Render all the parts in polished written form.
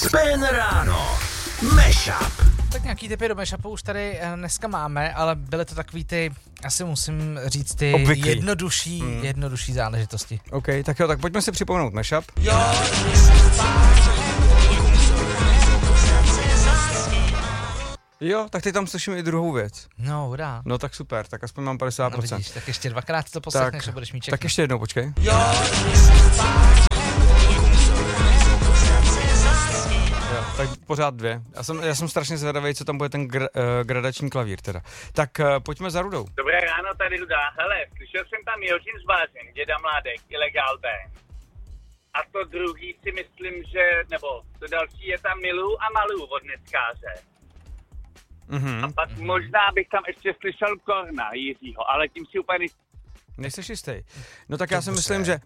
Spin ráno. Mashup. Tak nějaký typy do mashupu už tady dneska máme, ale byly to takový ty, asi musím říct, ty obvyklý. jednodušší záležitosti. OK, tak jo, tak pojďme si připomenout mashup. Jo, tak teď tam slyším i druhou věc. No, hurá. No tak super, tak aspoň mám 50%. No, vidíš, tak ještě dvakrát to poslechneš a budeš mít čeknout. Tak ještě jednou, počkej. Jo, tak pořád dvě. Já jsem strašně zvědavý, co tam bude ten gradační klavír teda. Tak pojďme za Rudou. Dobré ráno, tady Ruda. Hele, slyšel jsem tam Jožin Zbářen, Děda Mládek, Ilegál Band. A to druhý si myslím, že, nebo to další je tam Milu a Malu od Neckáře. A pak možná bych tam ještě slyšel Korna Jiřího, ale tím si úplně Nejseš jistý. No tak já si myslím, že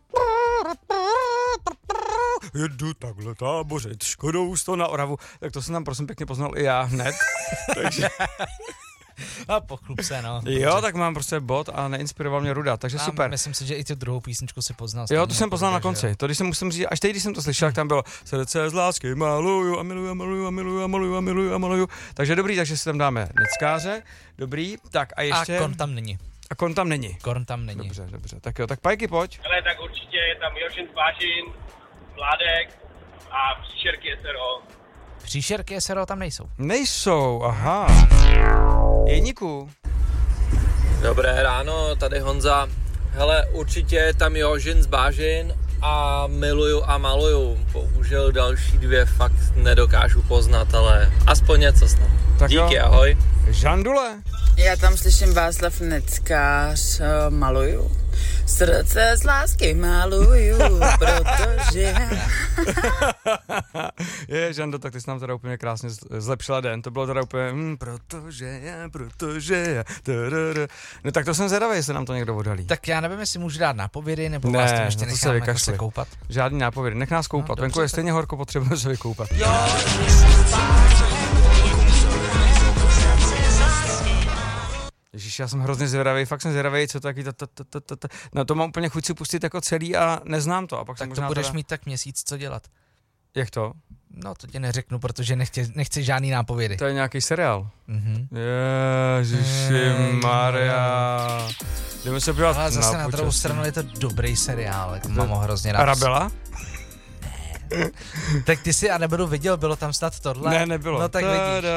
jedu takhle tábořit Škodou 100 na Oravu. Tak to jsem tam prosím pěkně poznal i já hned. Takže a pochlup se, no. jo, tak mám prostě bod a neinspiroval mě Ruda, takže super. Myslím si, že i tu druhou písničku si poznal. Jo, to jsem poznal na konci. To když jsem musím říct, až teď, když jsem to slyšel, tak tam bylo srdce z lásky maluju a miluju a miluju a miluju a miluju a miluju a miluju. Takže dobrý, takže si tam dáme Neckáře. Dobrý, tak a ještě... A Korn tam není. A Korn tam není. Korn tam není. Dobře. Tak jo, tak Pajky, pojď. Ale tak určitě je tam Jožin Zbářin, Mládek a Příšerky SRO. Příšerky SRO tam nejsou. Nejsou, aha. Jeníku. Dobré ráno, tady Honza. Hele, určitě je tam Jožin Zbářin a Miluju a maluju. Bohužel další dvě fakt nedokážu poznat, ale aspoň něco snad. Tak díky, jo. ahoj. Žandule. Já tam slyším Václav Neckář, maluju. Srdce z lásky maluju, protože... Je, Žando, tak ty jsi nám teda úplně krásně zlepšila den. To bylo teda úplně, protože já, no tak to jsem zvědavý, jestli nám to někdo odhalí. Tak já nevím, jestli můžu dát nápovědy, nebo Ne, vás tam ještě na to se nechám jako vykašli. se koupat. Žádný nápovědy, nech nás koupat. No, Venku je dobře, stejně horko, potřebujeme se vykoupat. Ježíš, já jsem hrozně zvědavý, fakt jsem zvědavý, co taky no to mám úplně chuť si pustit jako celý a neznám to. A pak Tak jsem to možná budeš teda... mít tak měsíc co dělat. Jak to? No to ti neřeknu, protože nechci žádný nápovědy. To je nějaký seriál. Mhm. Ježiši Maria. Jdeme se podívat Ale zase na druhou počasí. stranu je to dobrý seriál, jako mám ho hrozně rád. Arabela? Tak ty si a nebudu viděl, bylo tam snad tohle? Ne, nebylo. No tak vidíš.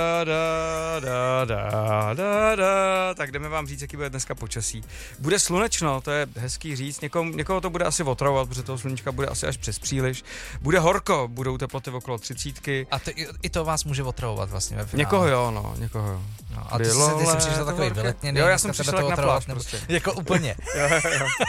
Tak jdeme vám říct, jaký bude dneska počasí. Bude slunečno, to je hezký říct. Někoho to bude asi otravovat, protože toho sluníčka bude asi až přes příliš. Bude horko, budou teploty okolo 30. A to, i to vás může otravovat vlastně ve finále. Někoho jo, někoho jo. No, a ty jsi přišel takový vyletněný. Jo, já jsem přišel jak na pláž prostě. Jako úplně. Jo.